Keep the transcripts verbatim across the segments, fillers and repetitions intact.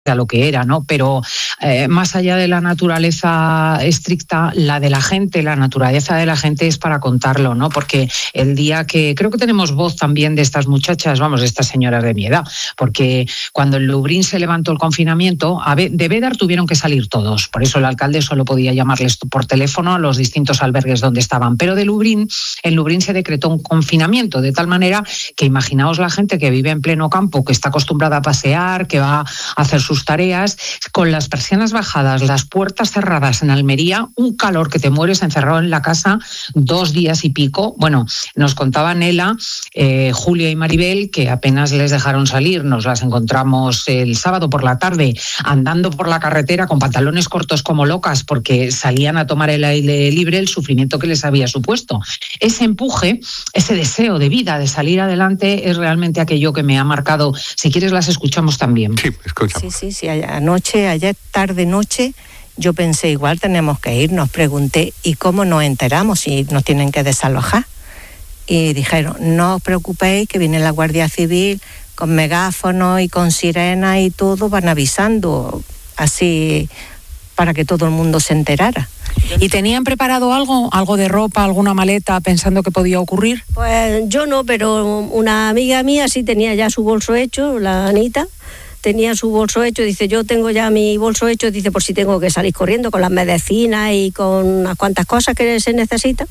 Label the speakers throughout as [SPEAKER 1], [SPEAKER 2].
[SPEAKER 1] a lo que era, ¿no? Pero eh, más allá de la naturaleza estricta, la de la gente, la naturaleza de la gente es para contarlo, ¿no? Porque el día que, creo que tenemos voz también de estas muchachas, vamos, de estas señoras de mi edad, porque cuando en Lublin se levantó el confinamiento, a Be- de Bédar tuvieron que salir todos, por eso el alcalde solo podía llamarles por teléfono a los distintos albergues donde estaban, pero de Lublin, en Lublin se decretó un confinamiento, de tal manera que imaginaos la gente que vive en pleno campo, que está acostumbrada a pasear, que va a hacer sus tareas, con las persianas bajadas, las puertas cerradas en Almería, un calor que te mueres encerrado en la casa dos días y pico. Bueno, nos contaban Nela, eh, Julia y Maribel que apenas les dejaron salir, nos las encontramos el sábado por la tarde andando por la carretera con pantalones cortos como locas porque salían a tomar el aire libre, el sufrimiento que les había supuesto. Ese empuje, ese deseo de vida, de salir adelante, es realmente aquello que me ha marcado. Si quieres las escuchamos también.
[SPEAKER 2] Sí, escuchamos.
[SPEAKER 3] Sí, sí, sí, anoche, ayer tarde noche, yo pensé, igual tenemos que ir, nos pregunté, ¿y cómo nos enteramos si nos tienen que desalojar? Y dijeron, no os preocupéis, que viene la Guardia Civil con megáfonos y con sirenas y todo, van avisando, así para que todo el mundo se enterara.
[SPEAKER 4] ¿Y tenían preparado algo, algo de ropa, alguna maleta, pensando que podía ocurrir?
[SPEAKER 5] Pues yo no, pero una amiga mía sí tenía ya su bolso hecho, la Anita, tenía su bolso hecho, dice, yo tengo ya mi bolso hecho, dice, por si tengo que salir corriendo con las medicinas y con unas cuantas cosas que se necesitan.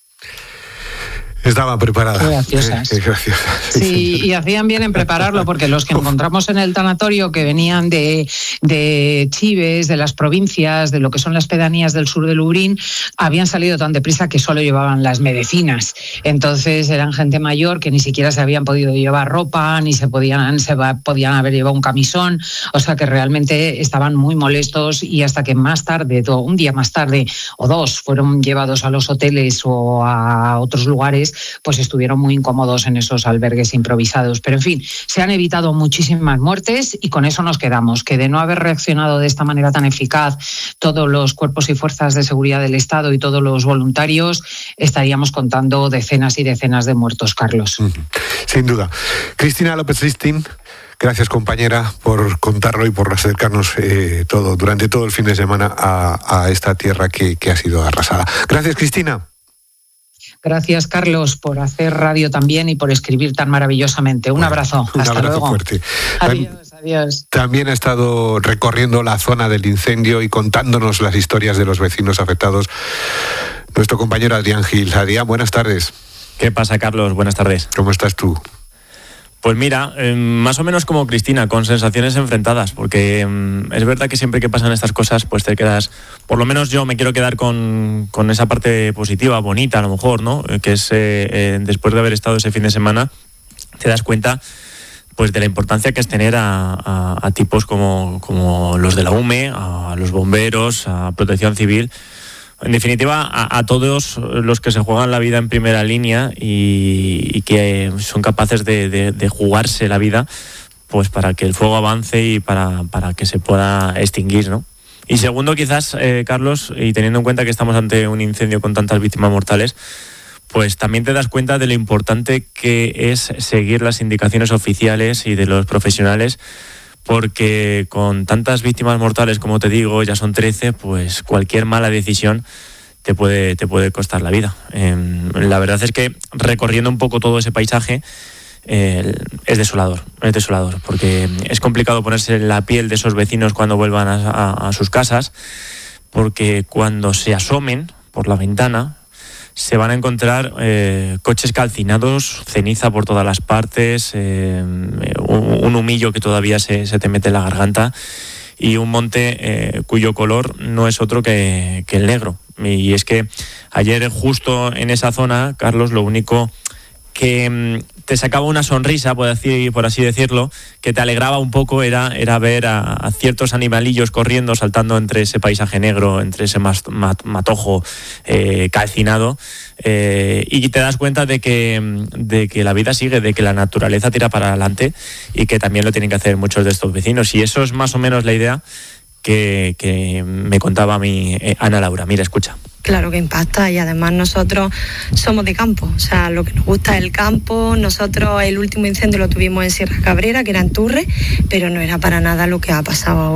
[SPEAKER 2] Estaba preparada.
[SPEAKER 1] Qué graciosas.
[SPEAKER 2] Qué graciosa.
[SPEAKER 1] Sí, y hacían bien en prepararlo, porque los que encontramos en el tanatorio, que venían de, de Chives, de las provincias, de lo que son las pedanías del sur de Lublin, habían salido tan deprisa que solo llevaban las medicinas. Entonces eran gente mayor que ni siquiera se habían podido llevar ropa, ni se podían, se va, podían haber llevado un camisón, o sea que realmente estaban muy molestos, y hasta que más tarde, un día más tarde o dos, fueron llevados a los hoteles o a otros lugares, pues estuvieron muy incómodos en esos albergues improvisados. Pero en fin, se han evitado muchísimas muertes y con eso nos quedamos, que de no haber reaccionado de esta manera tan eficaz todos los cuerpos y fuerzas de seguridad del Estado y todos los voluntarios, estaríamos contando decenas y decenas de muertos, Carlos.
[SPEAKER 2] Sin duda. Cristina López Ristin, gracias, compañera, por contarlo y por acercarnos eh, todo durante todo el fin de semana a, a esta tierra que, que ha sido arrasada. Gracias, Cristina.
[SPEAKER 1] Gracias, Carlos, por hacer radio también y por escribir tan maravillosamente. Un bueno, abrazo.
[SPEAKER 2] Un
[SPEAKER 1] Hasta
[SPEAKER 2] abrazo
[SPEAKER 1] luego.
[SPEAKER 2] Fuerte.
[SPEAKER 1] Adiós, adiós.
[SPEAKER 2] También ha estado recorriendo la zona del incendio y contándonos las historias de los vecinos afectados nuestro compañero Adrián Gil. Adrián, buenas tardes.
[SPEAKER 6] ¿Qué pasa, Carlos? Buenas tardes.
[SPEAKER 2] ¿Cómo estás tú?
[SPEAKER 6] Pues mira, eh, más o menos como Cristina, con sensaciones enfrentadas, porque eh, es verdad que siempre que pasan estas cosas, pues te quedas, por lo menos yo me quiero quedar con, con esa parte positiva, bonita a lo mejor, ¿no? Que es, eh, eh, después de haber estado ese fin de semana, te das cuenta pues de la importancia que es tener a, a, a tipos como, como los de la U M E, a los bomberos, a Protección Civil. En definitiva, a, a todos los que se juegan la vida en primera línea y, y que son capaces de, de, de jugarse la vida, pues para que el fuego avance y para, para que se pueda extinguir, ¿no? Y segundo, quizás, eh, Carlos, y teniendo en cuenta que estamos ante un incendio con tantas víctimas mortales, pues también te das cuenta de lo importante que es seguir las indicaciones oficiales y de los profesionales, porque con tantas víctimas mortales, como te digo, ya son trece, pues cualquier mala decisión te puede, te puede costar la vida. Eh, la verdad es que recorriendo un poco todo ese paisaje, eh, es desolador, es desolador, porque es complicado ponerse en la piel de esos vecinos cuando vuelvan a, a, a sus casas, porque cuando se asomen por la ventana, se van a encontrar eh, coches calcinados, ceniza por todas las partes, eh, un, un humillo que todavía se, se te mete en la garganta y un monte eh, cuyo color no es otro que, que el negro. Y es que ayer justo en esa zona, Carlos, lo único que te sacaba una sonrisa, por así, por así decirlo, que te alegraba un poco, era, era ver a, a ciertos animalillos corriendo, saltando entre ese paisaje negro, entre ese mat, mat, matojo eh, calcinado, eh, y te das cuenta de que, de que la vida sigue, de que la naturaleza tira para adelante y que también lo tienen que hacer muchos de estos vecinos. Y eso es más o menos la idea que, que me contaba a mí eh, Ana Laura. Mira, escucha.
[SPEAKER 7] Claro que impacta, y además nosotros somos de campo, o sea, lo que nos gusta es el campo. Nosotros el último incendio lo tuvimos en Sierra Cabrera, que era en Turre, pero no era para nada lo que ha pasado ahora.